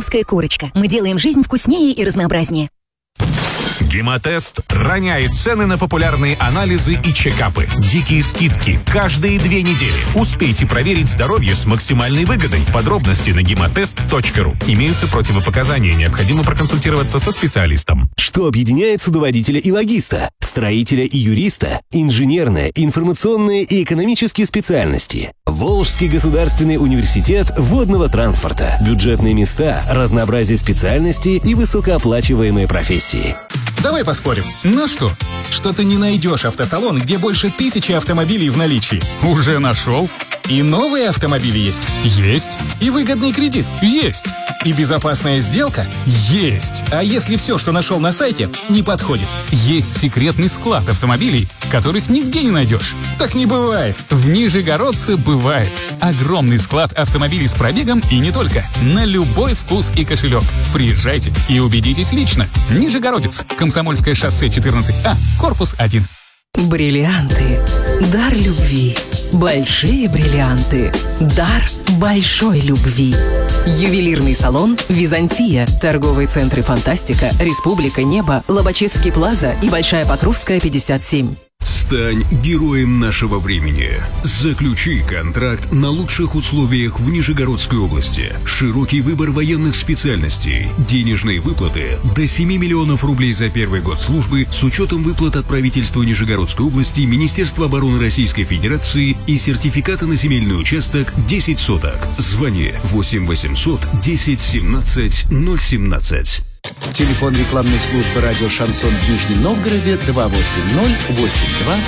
«Русская курочка». Мы делаем жизнь вкуснее и разнообразнее. Гемотест роняет цены на популярные анализы и чекапы. Дикие скидки каждые 2 недели. Успейте проверить здоровье с максимальной выгодой. Подробности на гемотест.ру. Имеются противопоказания. Необходимо проконсультироваться со специалистом. Что объединяет судоводителя и логиста, строителя и юриста, инженерные, информационные и экономические специальности? Волжский государственный университет водного транспорта. Бюджетные места, разнообразие специальностей и высокооплачиваемые профессии. Давай поспорим. На что? Что ты не найдешь автосалон, где больше 1000 автомобилей в наличии. Уже нашел. И новые автомобили есть. Есть. И выгодный кредит. Есть. И безопасная сделка. Есть. А если все, что нашел на сайте, не подходит? Есть секретный склад автомобилей, которых нигде не найдешь. Так не бывает. В Нижегородце бывает. Огромный склад автомобилей с пробегом и не только. На любой вкус и кошелек. Приезжайте и убедитесь лично. Нижегородец. Комсомольское шоссе 14А, корпус 1. Бриллианты. Дар любви. Большие бриллианты. Дар большой любви. Ювелирный салон «Византия». Торговые центры «Фантастика», «Республика», «Небо», Лобачевский плаза и Большая Покровская, 57. Стань героем нашего времени. Заключи контракт на лучших условиях в Нижегородской области. Широкий выбор военных специальностей. Денежные выплаты до 7 миллионов рублей за первый год службы с учетом выплат от правительства Нижегородской области, Министерства обороны Российской Федерации и сертификата на земельный участок 10 соток. Звони 8 800 10 17 017. Телефон рекламной службы радио «Шансон» в Нижнем Новгороде 280 82